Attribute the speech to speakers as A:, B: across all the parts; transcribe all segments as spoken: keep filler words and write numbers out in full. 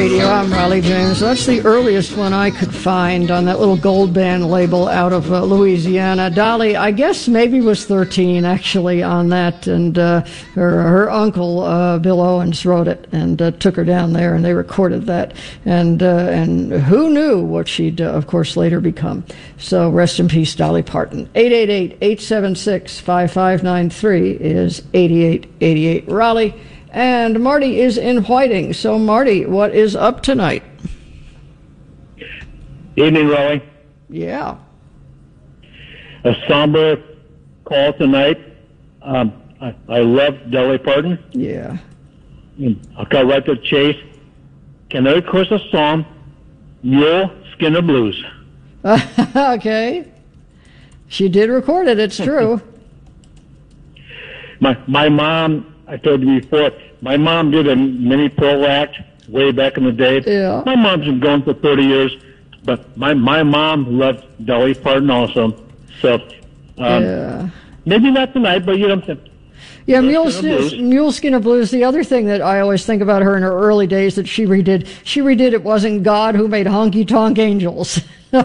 A: Radio. I'm Raleigh James. That's the earliest one I could find on that little gold band label out of uh, Louisiana. Dolly, I guess maybe was thirteen actually on that, and uh, her her uncle uh, Bill Owens wrote it and uh, took her down there, and they recorded that. And uh, and who knew what she'd uh, of course later become? So rest in peace, Dolly Parton. eight eight eight, eight seven six, five five nine three is eighty-eight eighty-eight Raleigh. And Marty is in Whiting. So, Marty, what is up tonight?
B: Evening, Raleigh.
A: Yeah.
B: A somber call tonight. Um, I, I love Dolly Parton.
A: Yeah.
B: I'll cut right to the chase. Can I request a song, Mule Skinner Blues?
A: Okay. She did record it, it's true.
B: my my mom... I told you before, my mom did a mini pro act way back in the day.
A: Yeah.
B: My mom's been gone for thirty years, but my my mom loved Dolly Parton also. So, um,
A: yeah.
B: maybe not tonight, but you know what I'm saying.
A: Yeah, Muleskin, Muleskin of Blues. The other thing that I always think about her in her early days that she redid, she redid It Wasn't God Who Made Honky Tonk Angels.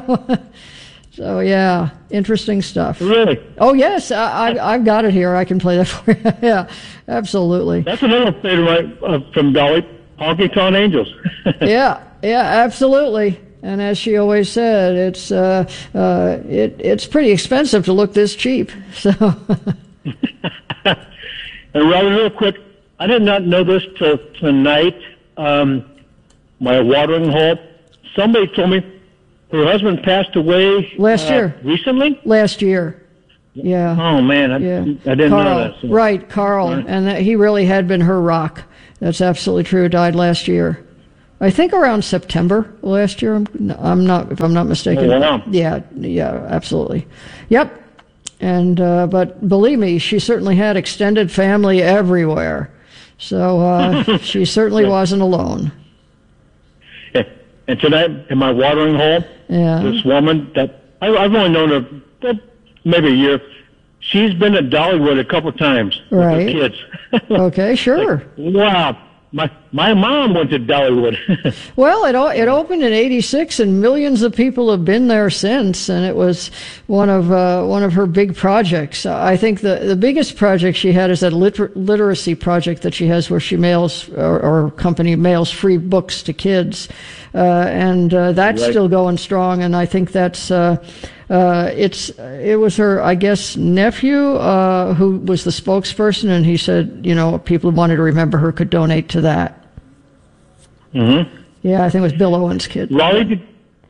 A: So, yeah, interesting stuff.
B: Really?
A: Oh, yes, I, I, I've got it here. I can play that for you. Yeah, absolutely.
B: That's another favorite uh, from Dolly, Honky Tonk Angels.
A: yeah, yeah, absolutely. And as she always said, it's uh, uh, it, it's pretty expensive to look this cheap. So.
B: And rather real quick, I did not know this till tonight. Um, my watering hole. Somebody told me her husband passed away
A: last
B: uh,
A: year.
B: Recently?
A: Last year. Yeah.
B: Oh, man. I,
A: yeah.
B: I didn't
A: Carl,
B: know that. So.
A: Right, Carl. Right. And that he really had been her rock. That's absolutely true. Died last year. I think around September last year. I'm, I'm not, if I'm not mistaken.
B: Oh, wow.
A: Yeah, yeah, absolutely. Yep. And, uh, but believe me, she certainly had extended family everywhere. So, uh, she certainly
B: yeah.
A: wasn't alone.
B: Yeah. And tonight, in my watering hole,
A: yeah.
B: this woman that I, I've only known her maybe a year. She's been at Dollywood a couple of times
A: right.
B: with her kids.
A: Okay, sure.
B: Like, wow. My my mom went to Dollywood.
A: Well, it it opened in eighty-six, and millions of people have been there since. And it was one of uh, one of her big projects. I think the the biggest project she had is that liter- literacy project that she has, where she mails or, or company mails free books to kids, uh, and uh, that's right. still going strong. And I think that's. Uh, Uh, it's it was her, I guess, nephew uh, who was the spokesperson, and he said, you know, people who wanted to remember her could donate to that.
B: Mm-hmm.
A: Yeah, I think it was Bill Owens' kid.
B: Raleigh, did,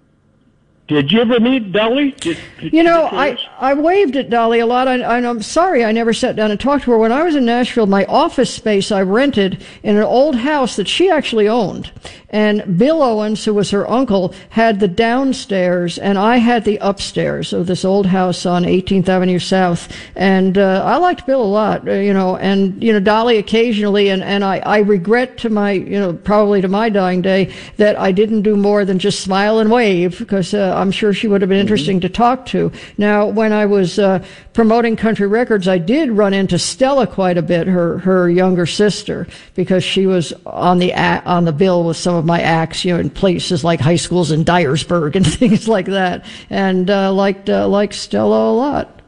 B: did you ever meet Dolly? Did, did,
A: you know, I, I waved at Dolly a lot. I, I'm sorry I never sat down and talked to her. When I was in Nashville, my office space I rented in an old house that she actually owned. And Bill Owens, who was her uncle, had the downstairs, and I had the upstairs of this old house on eighteenth Avenue South. And uh, I liked Bill a lot, uh, you know, and, you know, Dolly occasionally, and, and I, I regret to my, you know, probably to my dying day, that I didn't do more than just smile and wave, because uh, I'm sure she would have been interesting mm-hmm. to talk to. Now, when I was uh, promoting Country Records, I did run into Stella quite a bit, her, her younger sister, because she was on the, on the bill with some of my acts, you know, in places like high schools in Dyersburg and things like that, and uh, liked uh, liked Stella a lot.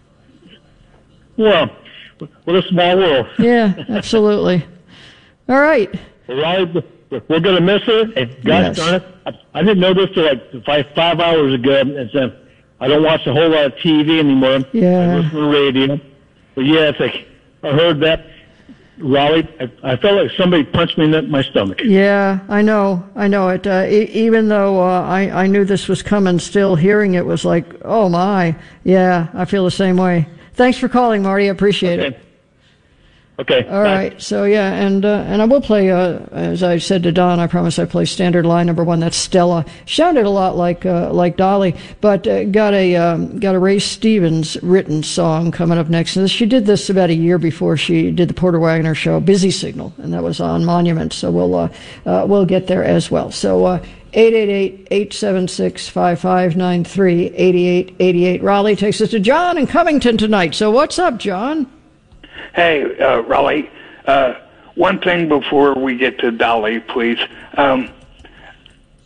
B: Well, what a small world.
A: Yeah, absolutely. All right.
B: Well, we're going to miss her. And gosh
A: yes.
B: darn it, I, I didn't know this till like five, five hours ago. It's, uh, I don't watch a whole lot of T V anymore.
A: Yeah.
B: I listen to radio. But yeah, it's like I heard that. Raleigh, I, I felt like somebody punched me in my stomach.
A: Yeah, I know, I know it. Uh, e- even though uh, I, I knew this was coming, still hearing it was like, oh my. Yeah, I feel the same way. Thanks for calling, Marty. I appreciate
B: okay.
A: it.
B: Okay.
A: All
B: bye.
A: right. So yeah, and uh, and I will play. Uh, as I said to Don, I promise I play standard line number one. That's Stella. Sounded a lot like uh, like Dolly, but uh, got a um, got a Ray Stevens written song coming up next. And she did this about a year before she did the Porter Wagoner show, Busy Signal, and that was on Monument. So we'll uh, uh, we'll get there as well. So. Uh, eight eight eight, eight seven six, five five nine three, eight eight eight eight. Raleigh takes us to John in Covington tonight. So what's up, John?
C: Hey, uh, Raleigh, uh, one thing before we get to Dolly, please. Um,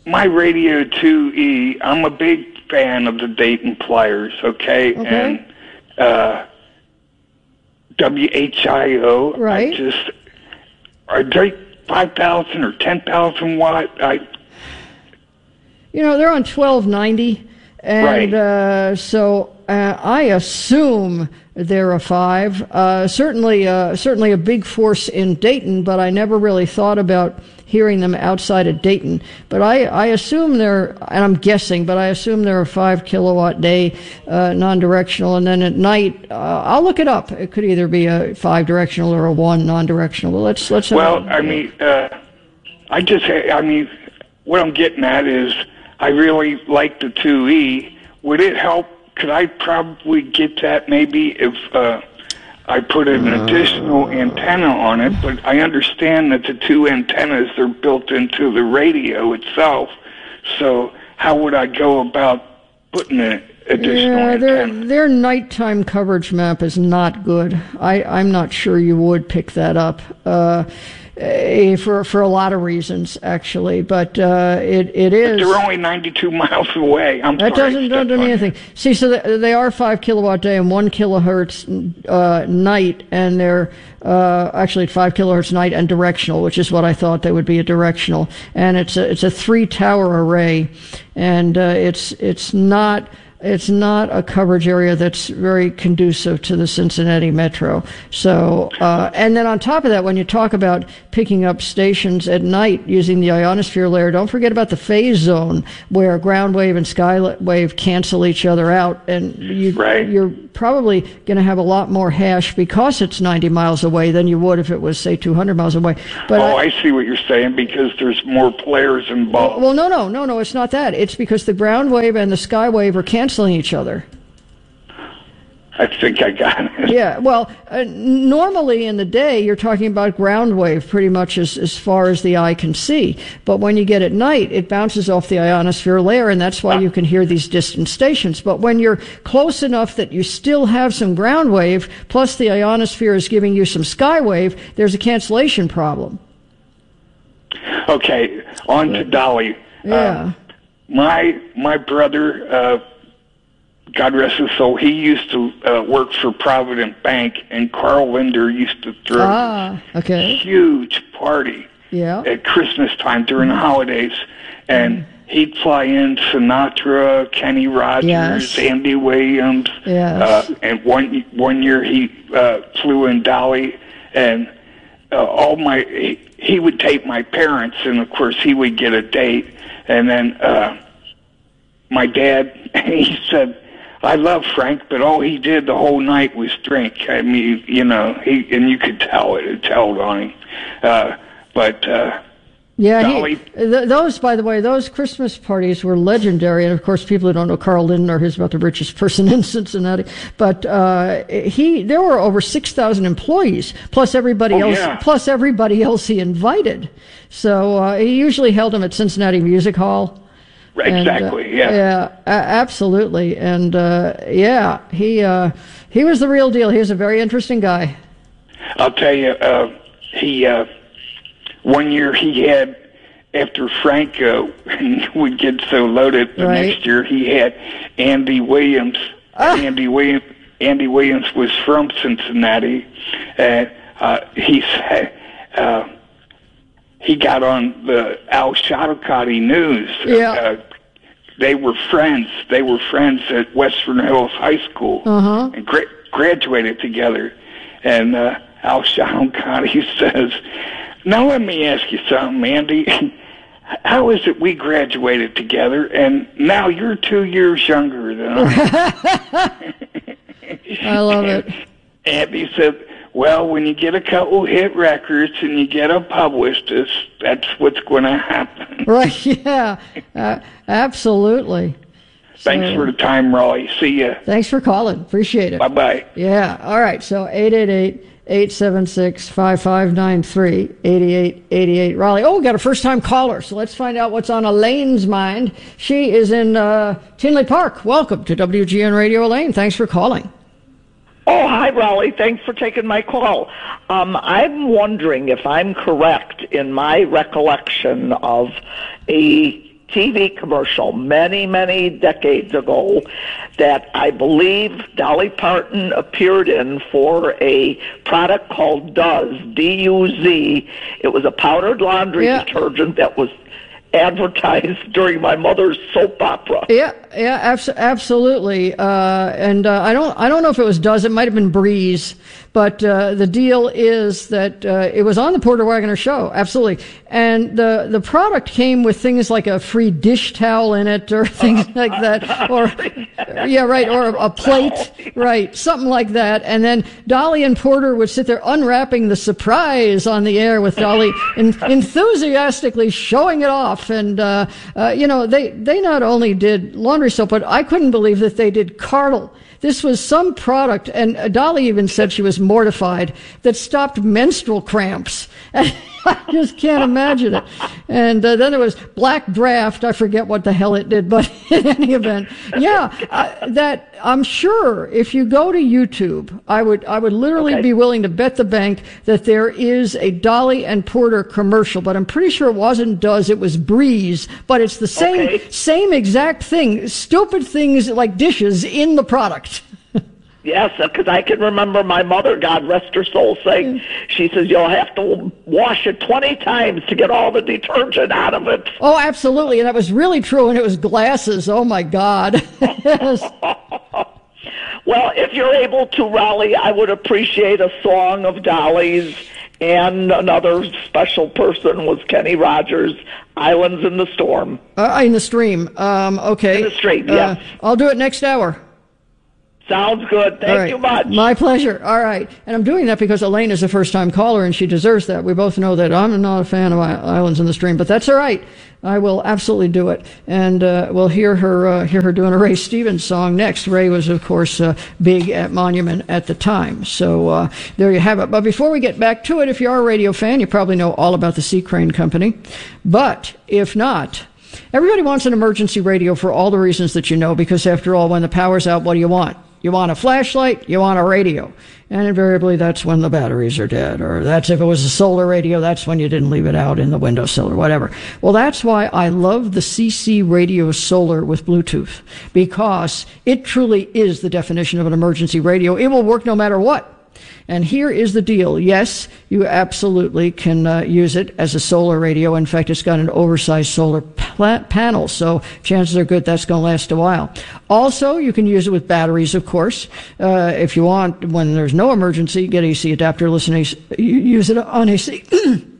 C: my Radio two E, I'm a big fan of the Dayton Flyers, okay?
A: Okay.
C: And uh, W H I O,
A: Right.
C: I just, are they five thousand or ten thousand watt? I,
A: You know, they're on twelve ninety, and
C: Right.
A: uh, so uh, I assume they're a five. Uh, certainly, uh, certainly a big force in Dayton, but I never really thought about hearing them outside of Dayton. But I, I assume they're, and I'm guessing, but I assume they're a five kilowatt day uh, non-directional, and then at night, uh, I'll look it up. It could either be a five directional or a one non-directional. But let's let's. Have
C: well,
A: a,
C: I mean, uh, I just, I mean, what I'm getting at is I really like the two E. Would it help? Could I probably get that maybe if uh, I put an additional antenna on it? But I understand that the two antennas are built into the radio itself. So how would I go about putting an additional
A: Yeah, their
C: antenna?
A: their nighttime coverage map is not good. I, I'm not sure you would pick that up uh, eh, for for a lot of reasons, actually. But uh, it it is.
C: They're only ninety-two miles away. I'm
A: That
C: sorry.
A: doesn't, doesn't
C: Stefan.
A: mean anything. See, so they, they are five kilowatt day and one kilohertz uh, night, and they're uh, actually five kilohertz night and directional, which is what I thought they would be a directional. And it's a it's a three tower array, and uh, it's it's not. It's not a coverage area that's very conducive to the Cincinnati Metro. So, uh, and then on top of that, when you talk about picking up stations at night using the ionosphere layer, don't forget about the phase zone where ground wave and sky wave cancel each other out, and you,
C: Right.
A: you're probably going to have a lot more hash because it's ninety miles away than you would if it was, say, two hundred miles away. But
C: Oh,
A: I,
C: I see what you're saying, because there's more players involved.
A: well, no, no, no, no, it's not that. It's because the ground wave and the sky wave are canceling each other.
C: I think I got it.
A: Yeah, well, uh, normally in the day, you're talking about ground wave pretty much as, as far as the eye can see. But when you get at night, it bounces off the ionosphere layer, and that's why you can hear these distant stations. But when you're close enough that you still have some ground wave, plus the ionosphere is giving you some sky wave, there's a cancellation problem.
C: Okay, on to Dolly.
A: Yeah.
C: Uh, my my brother, uh, God rest his soul, he used to uh, work for Provident Bank, and Carl Linder used to throw
A: Ah, okay.
C: a huge party
A: Yeah.
C: at Christmas time during the holidays, and he'd fly in Sinatra, Kenny Rogers,
A: Yes.
C: Andy Williams,
A: Yes.
C: uh, and one one year he uh, flew in Dolly, and uh, all my he, he would tape my parents, and of course he would get a date, and then uh, my dad he said, I love Frank, but all he did the whole night was drink. I mean, you know, he and you could tell it. It told on him. Uh, but uh,
A: Yeah,
C: Dolly.
A: he, th- those, by the way, those Christmas parties were legendary. And of course, people who don't know Carl Lindner, he's about the richest person in Cincinnati. But uh, he, there were over six thousand employees, plus everybody
C: Oh,
A: else,
C: yeah.
A: plus everybody else he invited. So uh, he usually held them at Cincinnati Music Hall. And, uh,
C: exactly, yeah.
A: Yeah, a- absolutely. And uh, yeah, he uh, he was the real deal. He was a very interesting guy.
C: I'll tell you, uh, he uh, one year he had, after Frank uh, would get so loaded, the
A: Right.
C: next year he had Andy Williams.
A: Ah.
C: Andy Williams. Andy Williams was from Cincinnati, and uh, he said. Uh, He got on the Al Shattuckotty News.
A: Yeah.
C: Uh, they were friends. They were friends at Western Hills High School
A: Uh-huh.
C: and gra- graduated together. And uh, Al Shattuckotty says, now let me ask you something, Andy. How is it we graduated together, and now you're two years younger than I?
A: I love it.
C: And he said, well, when you get a couple hit records and you get them published, it's, that's what's going to happen.
A: Right, yeah, uh, absolutely.
C: Thanks
A: So-
C: for the time, Raleigh. See ya.
A: Thanks for calling. Appreciate it.
C: Bye-bye.
A: Yeah, all right. So eight eight eight, eight seven six, five five nine three, eight eight eight eight. Raleigh. Oh, we got a first-time caller, so let's find out what's on Elaine's mind. She is in uh, Tinley Park. Welcome to W G N Radio, Elaine. Thanks for calling.
D: Oh, hi, Raleigh. Thanks for taking my call. Um, I'm wondering if I'm correct in my recollection of a T V commercial many, many decades ago that I believe Dolly Parton appeared in for a product called Duz, D U Z. It was a powdered laundry yeah. detergent that was advertised during my mother's soap opera.
A: Yeah, yeah, abs- absolutely. Uh, and uh, I don't, I don't know if it was Duz. It might have been Breeze. But uh, the deal is that uh, it was on the Porter Wagoner show, absolutely. And the the product came with things like a free dish towel in it, or things like that, or yeah, right, or a, a plate, right, something like that. And then Dolly and Porter would sit there unwrapping the surprise on the air with Dolly in, enthusiastically showing it off. And uh, uh, you know, they they not only did laundry soap, but I couldn't believe that they did Cardinal. This was some product, and Dolly even said she was mortified, that stopped menstrual cramps. I just can't imagine it. And uh, then there was Black Draft. I forget what the hell it did, but in any event, yeah, uh, that I'm sure if you go to YouTube, I would I would literally okay. be willing to bet the bank that there is a Dolly and Porter commercial, but I'm pretty sure it wasn't Duz, it was Breeze, but it's the same
D: okay.
A: same exact thing. Stupid things like dishes in the product.
D: Yes, because I can remember my mother, God rest her soul, saying, she says, you'll have to wash it twenty times to get all the detergent out of it.
A: Oh, absolutely. And that was really true. And it was glasses. Oh, my God. Yes.
D: Well, if you're able to, Raleigh, I would appreciate a song of Dolly's. And another special person was Kenny Rogers, Islands in the Storm.
A: Uh, in the stream. Um, okay.
D: In the stream, yes.
A: Uh, I'll do it next hour.
D: Sounds good. Thank
A: right.
D: you much.
A: My pleasure. All right. And I'm doing that because Elaine is a first-time caller, and she deserves that. We both know that I'm not a fan of Islands in the Stream, but that's all right. I will absolutely do it. And uh, we'll hear her uh, hear her doing a Ray Stevens song next. Ray was, of course, uh, big at Monument at the time. So uh, there you have it. But before we get back to it, if you are a radio fan, you probably know all about the Sea Crane Company. But if not, everybody wants an emergency radio for all the reasons that you know, because after all, when the power's out, what do you want? You want a flashlight, you want a radio. And invariably, that's when the batteries are dead. Or that's if it was a solar radio, that's when you didn't leave it out in the windowsill or whatever. Well, that's why I love the C C Radio Solar with Bluetooth, because it truly is the definition of an emergency radio. It will work no matter what. And here is the deal. Yes, you absolutely can uh, use it as a solar radio. In fact, it's got an oversized solar pla- panel, so chances are good that's going to last a while. Also, you can use it with batteries, of course. Uh, if you want, when there's no emergency, get A C adapter, listen, A C, use it on A C.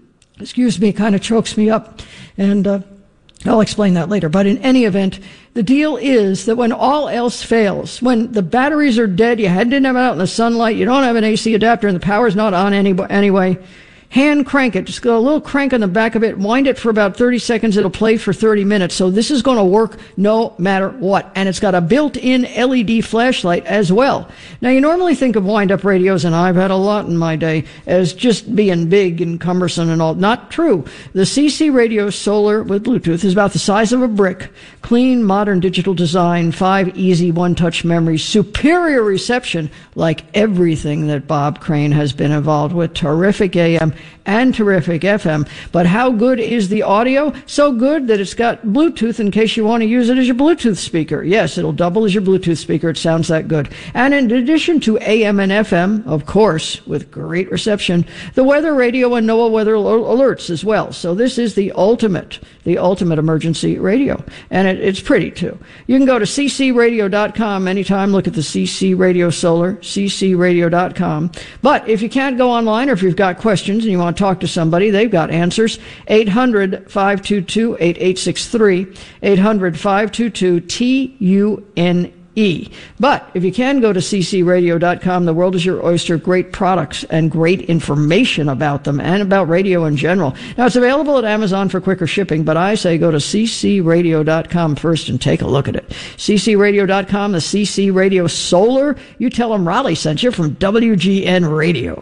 A: Excuse me, kind of chokes me up. And uh, I'll explain that later. But in any event, the deal is that when all else fails, when the batteries are dead, you didn't have it out in the sunlight, you don't have an A C adapter, and the power's not on any, anyway, hand crank it. Just go a little crank on the back of it, wind it for about thirty seconds. It'll play for thirty minutes. So this is going to work no matter what. And it's got a built-in L E D flashlight as well. Now, you normally think of wind-up radios, and I've had a lot in my day, as just being big and cumbersome and all. Not true. The C C Radio Solar with Bluetooth is about the size of a brick. Clean, modern digital design, five easy one-touch memories, superior reception, like everything that Bob Crane has been involved with. Terrific A M and terrific F M. But how good is the audio? So good that it's got Bluetooth in case you want to use it as your Bluetooth speaker. Yes, it'll double as your Bluetooth speaker. It sounds that good. And in addition to A M and F M, of course, with great reception, the weather radio and NOAA weather alerts as well. So this is the ultimate, the ultimate emergency radio. And it, it's pretty, too. You can go to c c radio dot com anytime. Look at the C C Radio Solar, c c radio dot com. But if you can't go online, or if you've got questions and you want to talk to somebody, they've got answers. eight hundred, five two two, eight eight six three, eight hundred, five two two, T U N E. But if you can go to c c radio dot com, the world is your oyster. Great products and great information about them and about radio in general. Now, it's available at Amazon for quicker shipping, but I say go to c c radio dot com first and take a look at it. c c radio dot com, the C C Radio Solar. You tell them Raleigh sent you from W G N Radio.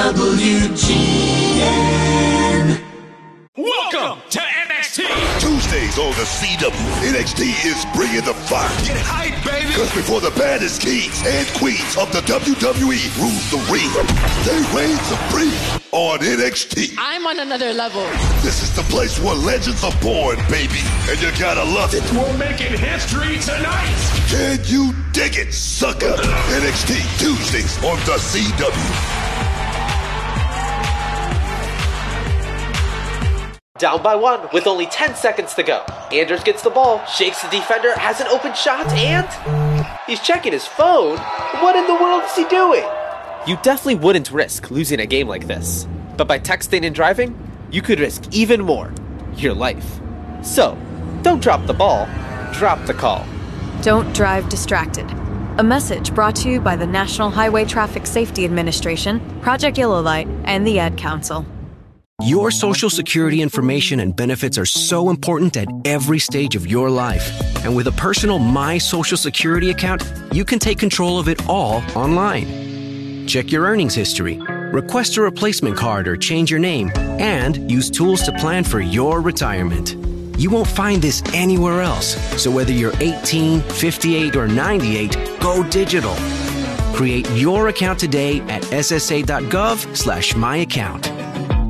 E: W G N. Welcome to N X T Tuesday Tuesdays on the C W. N X T is bringing the fire.
F: Get hype, baby!
E: Because before the baddest kings and queens of the W W E rules the ring, they reign supreme on N X T.
G: I'm on another level.
E: This is the place where legends are born, baby, and you gotta love it.
F: We're making history tonight!
E: Can you dig it, sucker? N X T Tuesdays on the C W.
H: Down by one with only ten seconds to go. Anders gets the ball, shakes the defender, has an open shot, and he's checking his phone. What in the world is he doing? You definitely wouldn't risk losing a game like this. But by texting and driving, you could risk even more, your life. So, don't drop the ball, drop the call.
I: Don't drive distracted. A message brought to you by the National Highway Traffic Safety Administration, Project Yellow Light, and the Ad Council.
J: Your Social Security information and benefits are so important at every stage of your life. And with a personal My Social Security account, you can take control of it all online. Check your earnings history, request a replacement card or change your name, and use tools to plan for your retirement. You won't find this anywhere else. So whether you're eighteen, fifty-eight, or ninety-eight, go digital. Create your account today at ssa.gov slash my account.